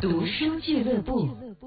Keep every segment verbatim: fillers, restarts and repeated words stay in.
读书俱乐部。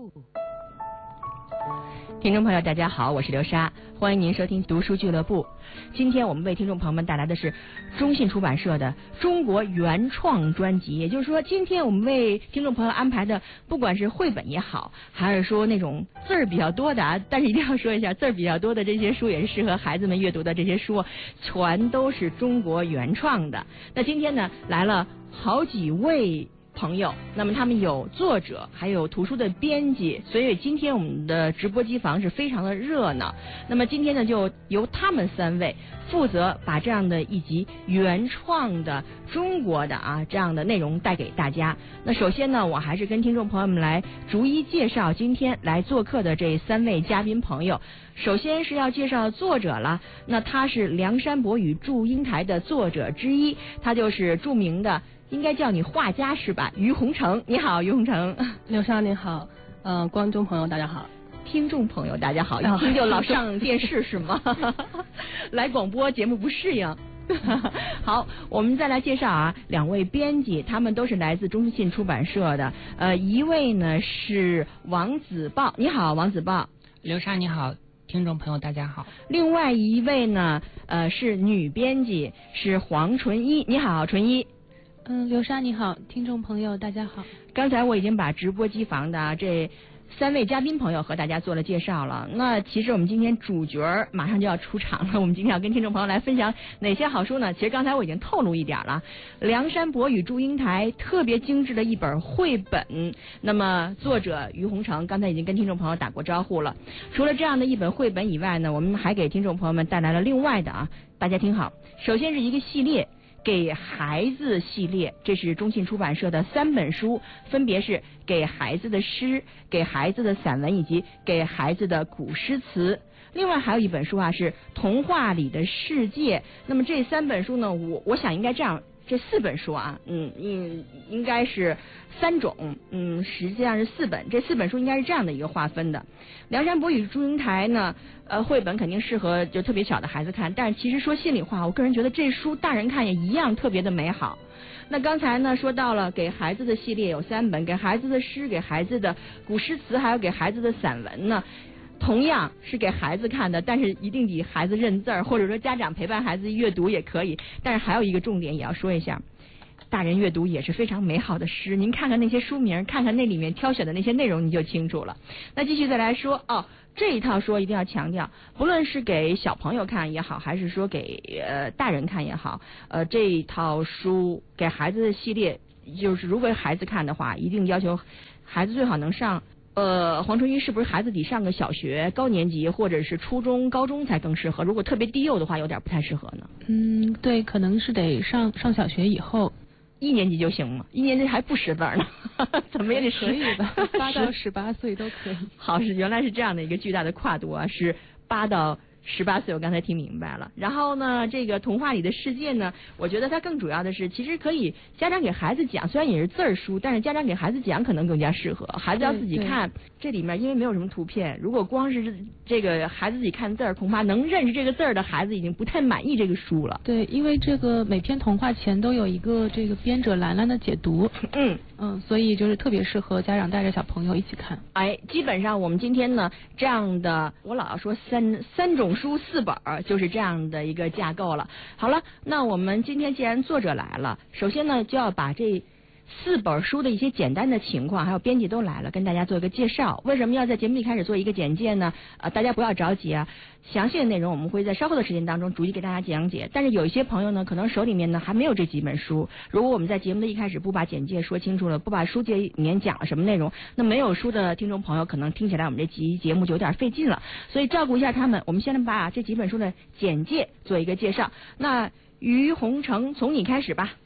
听众朋友大家好，我是刘莎，欢迎您收听读书俱乐部。今天我们为听众朋友们带来的是中信出版社的中国原创专辑，也就是说今天我们为听众朋友安排的不管是绘本也好，还是说那种字儿比较多的啊，但是一定要说一下，字儿比较多的这些书也是适合孩子们阅读的，这些书全都是中国原创的。那今天呢来了好几位朋友，那么他们有作者，还有图书的编辑，所以今天我们的直播机房是非常的热闹。那么今天呢，就由他们三位负责把这样的一集原创的中国的啊这样的内容带给大家。那首先呢，我还是跟听众朋友们来逐一介绍今天来做客的这三位嘉宾朋友。首先是要介绍作者了，那他是梁山伯与祝英台的作者之一，他就是著名的。应该叫你画家是吧？于洪成，你好，于洪成。 刘莎你好，呃，观众朋友大家好， 听众朋友大家好，一听就老上电视是吗？来广播节目不适应。好，我们再来介绍啊，两位编辑，他们都是来自中信出版社的。呃，一位呢是王子豹，你好，王子豹。 刘莎你好。听众朋友大家好。 另外一位呢，呃，是女编辑，是黄纯一，你好，纯一。 嗯，刘莎你好，听众朋友大家好。 刚才我已经把直播机房的、啊、这三位嘉宾朋友和大家做了介绍了。那其实我们今天主角马上就要出场了，我们今天要跟听众朋友来分享哪些好书呢？其实刚才我已经透露一点了，梁山伯与祝英台特别精致的一本绘本。那么作者于洪成刚才已经跟听众朋友打过招呼了。除了这样的一本绘本以外呢，我们还给听众朋友们带来了另外的啊，大家听好，首先是一个系列。给孩子系列，这是中信出版社的三本书，分别是给孩子的诗、给孩子的散文以及给孩子的古诗词。另外还有一本书啊，是童话里的世界。那么这三本书呢，我我想应该这样，这四本书啊，嗯，应应该是三种，嗯，实际上是四本。这四本书应该是这样的一个划分的。梁山伯与祝英台呢，呃，绘本肯定适合就特别小的孩子看，但是其实说心里话，我个人觉得这书大人看也一样特别的美好。那刚才呢说到了给孩子的系列有三本，给孩子的诗、给孩子的古诗词，还有给孩子的散文呢。同样是给孩子看的，但是一定得孩子认字儿，或者说家长陪伴孩子阅读也可以。但是还有一个重点也要说一下，大人阅读也是非常美好的诗，您看看那些书名，看看那里面挑选的那些内容，你就清楚了。那继续再来说哦，这一套书一定要强调，不论是给小朋友看也好，还是说给呃大人看也好，呃这一套书给孩子的系列，就是如果孩子看的话，一定要求孩子最好能上。呃，黄春一是不是孩子得上个小学高年级或者是初中、高中才更适合？如果特别低幼的话，有点不太适合呢。 嗯，对，可能是得上上小学以后， 一年级就行吗？一年级还不识字呢，怎么也得可以吧？八到十八岁都可以。 好，是原来是这样的一个巨大的跨度啊，是八到。十八岁，我刚才听明白了。然后呢，这个童话里的世界呢，我觉得它更主要的是，其实可以家长给孩子讲，虽然也是字儿书，但是家长给孩子讲可能更加适合。孩子要自己看，这里面因为没有什么图片，如果光是这个孩子自己看字儿，恐怕能认识这个字儿的孩子已经不太满意这个书了。 对，因为这个每篇童话前都有一个这个编者兰兰的解读。嗯嗯，所以就是特别适合家长带着小朋友一起看。 哎，基本上我们今天呢这样的，我老要说三三种。书四本就是这样的一个架构了。好了，那我们今天既然作者来了，首先呢就要把这四本书的一些简单的情况，还有编辑都来了，跟大家做一个介绍。为什么要在节目里开始做一个简介呢？呃，大家不要着急啊，详细的内容我们会在稍后的时间当中逐一给大家讲解。但是有一些朋友呢，可能手里面呢还没有这几本书。如果我们在节目的一开始不把简介说清楚了，不把书介里面讲了什么内容，那没有书的听众朋友可能听起来我们这集节目就有点费劲了。所以照顾一下他们，我们先来把这几本书的简介做一个介绍。那于洪成，从你开始吧。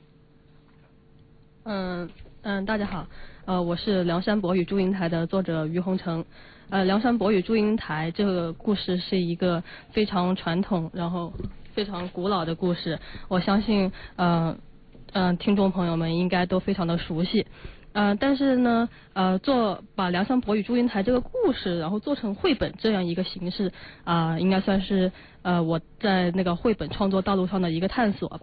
嗯嗯，大家好，呃，我是《梁山伯与祝英台》的作者于洪成。呃，《梁山伯与祝英台》这个故事是一个非常传统，然后非常古老的故事，我相信，呃，嗯、呃，听众朋友们应该都非常的熟悉。呃，但是呢，呃，做把梁山伯与祝英台这个故事，然后做成绘本这样一个形式，啊、呃，应该算是呃我在那个绘本创作道路上的一个探索吧。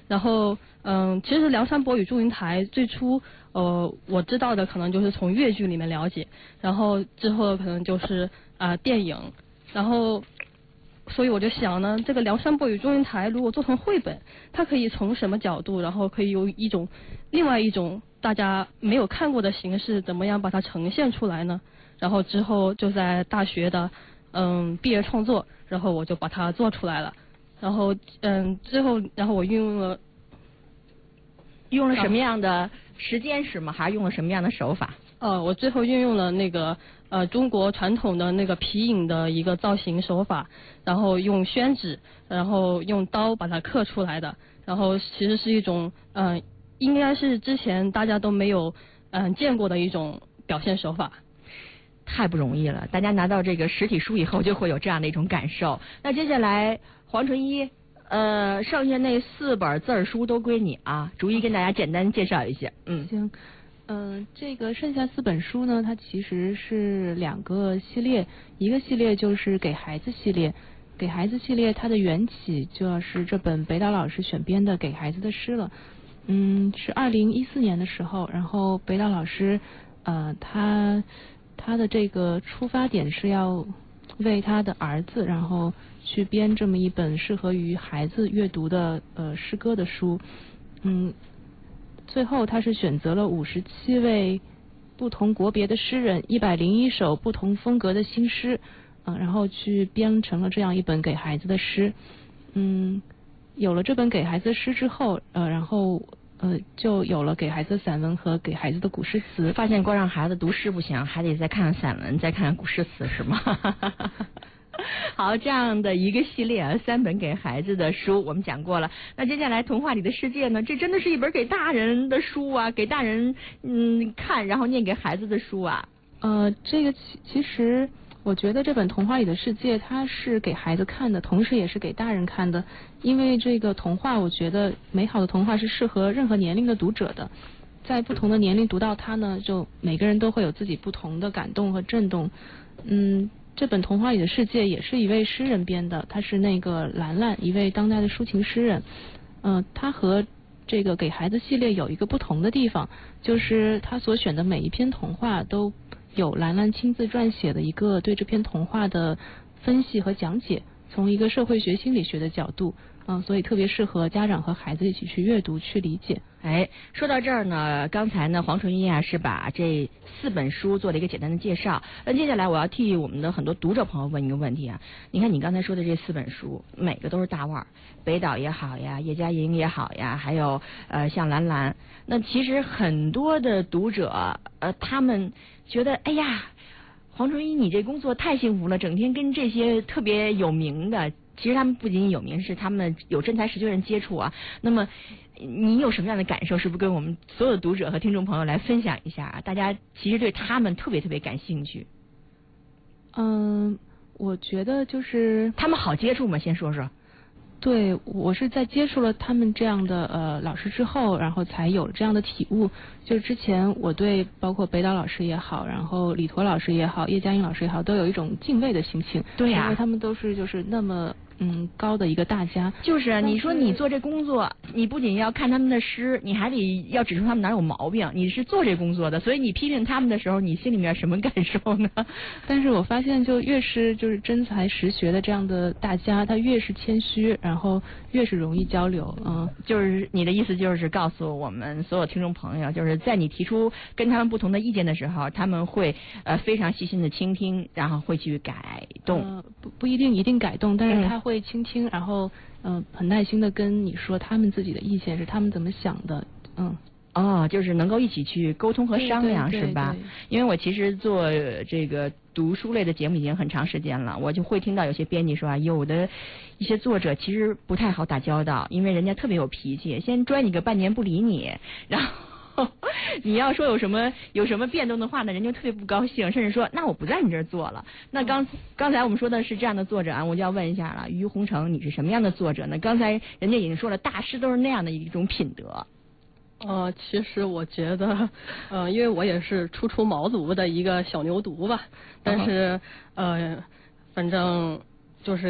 然后嗯，其实梁山伯与祝英台最初呃我知道的可能就是从粤剧里面了解，然后之后可能就是啊、呃、电影，然后。所以我就想呢，这个梁山伯与祝英台如果做成绘本，它可以从什么角度，然后可以有一种另外一种大家没有看过的形式，怎么样把它呈现出来呢？然后之后就在大学的嗯毕业创作，然后我就把它做出来了。然后嗯之后，然后我运用了用了什么样的时间是吗？还是用了什么样的手法？ 呃，我最后运用了那个呃中国传统的那个皮影的一个造型手法，然后用宣纸，然后用刀把它刻出来的，然后其实是一种嗯、呃，应该是之前大家都没有嗯、呃、见过的一种表现手法。 太不容易了，大家拿到这个实体书以后就会有这样的一种感受。那接下来黄纯一，呃，剩下那四本字儿书都归你啊，逐一跟大家简单介绍一下。嗯， 行。嗯、呃，这个剩下四本书呢，它其实是两个系列，一个系列就是给孩子系列，给孩子系列它的缘起就是这本北岛老师选编的《给孩子的诗》了。嗯，是二零一四年的时候，然后北岛老师，呃，他他的这个出发点是要为他的儿子，然后去编这么一本适合于孩子阅读的呃诗歌的书。嗯。最后，他是选择了五十七位不同国别的诗人，一百零一首不同风格的新诗，嗯、呃，然后去编成了这样一本给孩子的诗。嗯，有了这本给孩子的诗之后，呃，然后呃，就有了给孩子的散文和给孩子的古诗词。 发现光让孩子读诗不行，还得再看看散文，再看看古诗词，是吗？好，这样的一个系列啊，三本给孩子的书我们讲过了。那接下来童话里的世界呢？这真的是一本给大人的书啊，给大人嗯看，然后念给孩子的书啊。 呃，这个其其实我觉得这本童话里的世界它是给孩子看的，同时也是给大人看的。因为这个童话，我觉得美好的童话是适合任何年龄的读者的。在不同的年龄读到它呢，就每个人都会有自己不同的感动和震动。嗯。这本童话里的世界也是一位诗人编的，他是那个兰兰，一位当代的抒情诗人。嗯、呃，他和这个给孩子系列有一个不同的地方，就是他所选的每一篇童话都有兰兰亲自撰写的一个对这篇童话的分析和讲解，从一个社会学心理学的角度，嗯、呃，所以特别适合家长和孩子一起去阅读去理解。 哎，说到这儿呢，刚才呢黄纯一啊是把这四本书做了一个简单的介绍。那接下来我要替我们的很多读者朋友问一个问题啊，你看你刚才说的这四本书，每个都是大腕儿，北岛也好呀，叶嘉莹也好呀，还有呃像兰兰。那其实很多的读者呃他们觉得，哎呀，黄纯一你这工作太幸福了，整天跟这些特别有名的。其实他们不仅有名，是他们有真才实学人接触啊。那么你有什么样的感受？是不是跟我们所有的读者和听众朋友来分享一下啊？大家其实对他们特别特别感兴趣。 嗯，我觉得就是他们好接触吗？先说说。 对，我是在接触了他们这样的呃老师之后，然后才有了这样的体悟。就是之前我对包括北岛老师也好，然后李陀老师也好，叶嘉莹老师也好，都有一种敬畏的心情。 对呀、啊， 因为他们都是就是那么嗯高的一个大家。 就是你说你做这工作，你不仅要看他们的诗，你还得要指出他们哪有毛病。你是做这工作的，所以你批评他们的时候，你心里面什么感受呢？ 但是我发现，就越是就是真才实学的这样的大家，他越是谦虚，然后越是容易交流。嗯， 就是你的意思就是告诉我们所有听众朋友，就是在你提出跟他们不同的意见的时候，他们会呃非常细心的倾听，然后会去改动。 呃、不不一定一定改动，但是他会倾听，嗯、然后嗯、呃、很耐心的跟你说他们自己的意见是他们怎么想的。嗯。 哦，就是能够一起去沟通和商量， 对对对是吧？因为我其实做这个读书类的节目已经很长时间了，我就会听到有些编辑说啊，有的一些作者其实不太好打交道，因为人家特别有脾气，先拽你个半年不理你，然后你要说有什么有什么变动的话呢，人家特别不高兴，甚至说那我不在你这儿做了。那刚刚才我们说的是这样的作者啊，我就要问一下了，于洪成，你是什么样的作者呢？刚才人家已经说了，大师都是那样的一种品德。 呃，其实我觉得，呃，因为我也是初出茅庐的一个小牛犊吧，但是呃，反正就是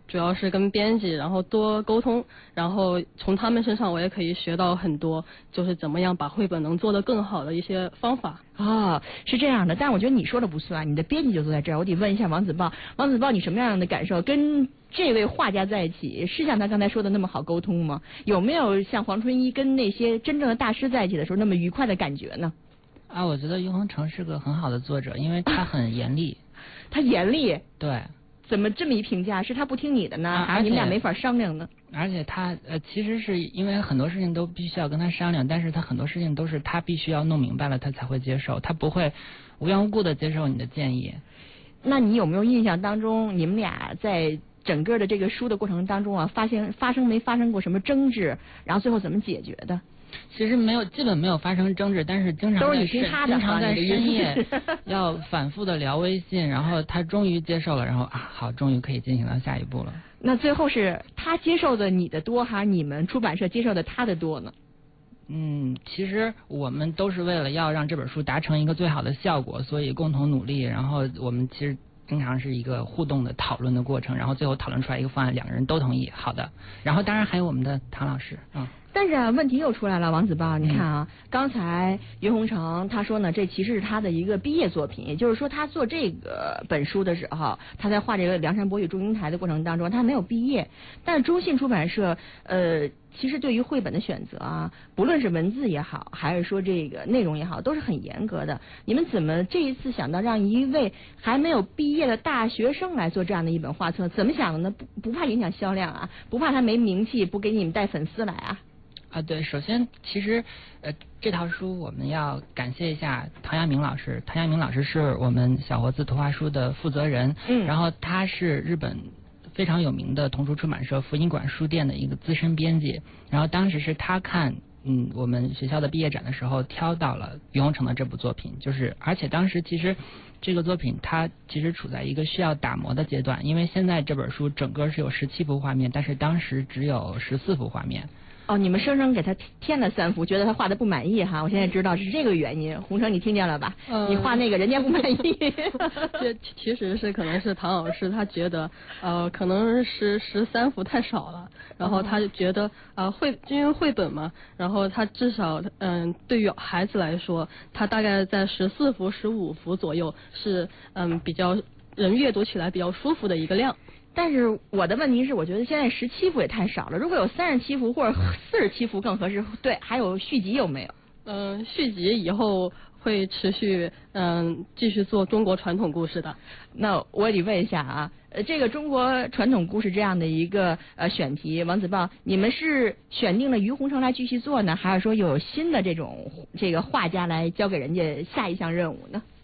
主要是跟编辑然后多沟通，然后从他们身上我也可以学到很多，就是怎么样把绘本能做得更好的一些方法。 哦，是这样的，但是我觉得你说的不算，你的编辑就坐在这儿。我得问一下王子豹，王子豹，你什么样的感受？跟这位画家在一起，是像他刚才说的那么好沟通吗？有没有像黄春一跟那些真正的大师在一起的时候那么愉快的感觉呢？ 啊，我觉得于洪成是个很好的作者，因为他很严厉。 他严厉？ 对。 怎么这么一评价？是他不听你的呢， 啊、 还是你们俩没法商量呢？ 而且他呃，其实是因为很多事情都必须要跟他商量，但是他很多事情都是他必须要弄明白了，他才会接受，他不会无缘无故的接受你的建议。 那你有没有印象当中，你们俩在整个的这个书的过程当中啊，发现发生没发生过什么争执，然后最后怎么解决的？ 其实没有，基本没有发生争执，但是经常都是你听他的， 经常在深夜要反复的聊微信，然后他终于接受了，然后啊，好，终于可以进行到下一步了。 那最后是他接受的你的多，还是你们出版社接受的他的多呢？ 嗯，其实我们都是为了要让这本书达成一个最好的效果，所以共同努力。然后我们其实经常是一个互动的讨论的过程，然后最后讨论出来一个方案，两个人都同意，好的。然后当然还有我们的唐老师啊。 但是啊，问题又出来了，王子豹，你看啊，嗯、刚才于洪成他说呢，这其实是他的一个毕业作品，也就是说他做这个本书的时候，他在画这个《梁山伯与祝英台》的过程当中，他没有毕业。但是中信出版社呃，其实对于绘本的选择啊，不论是文字也好，还是说这个内容也好，都是很严格的。你们怎么这一次想到让一位还没有毕业的大学生来做这样的一本画册？怎么想的呢？不不怕影响销量啊？不怕他没名气，不给你们带粉丝来啊？ 啊，对，首先其实呃这套书我们要感谢一下唐亚明老师，唐亚明老师是我们小活字图画书的负责人，嗯，然后他是日本非常有名的童书出版社福音馆书店的一个资深编辑，然后当时是他看嗯我们学校的毕业展的时候挑到了于洪成的这部作品，就是而且当时其实这个作品它其实处在一个需要打磨的阶段，因为现在这本书整个是有十七幅画面，但是当时只有十四幅画面。 哦，你们生生给他添了三幅，觉得他画的不满意哈，我现在知道是这个原因。洪成，你听见了吧？呃、你画那个人家不满意。 这其实是可能是唐老师他觉得呃可能是十三幅太少了，然后他就觉得呃绘因为绘本嘛，然后他至少嗯、呃、对于孩子来说，他大概在十四幅十五幅左右是嗯比较人阅读起来比较舒服的一个量。 但是我的问题是，我觉得现在十七幅也太少了，如果有三十七幅或者四十七幅更合适。对，还有续集有没有？ 嗯、呃，续集以后会持续嗯、呃、继续做中国传统故事的。 那我得问一下啊，呃，这个中国传统故事这样的一个呃选题，王子豹，你们是选定了于洪成来继续做呢，还是说有新的这种这个画家来交给人家下一项任务呢？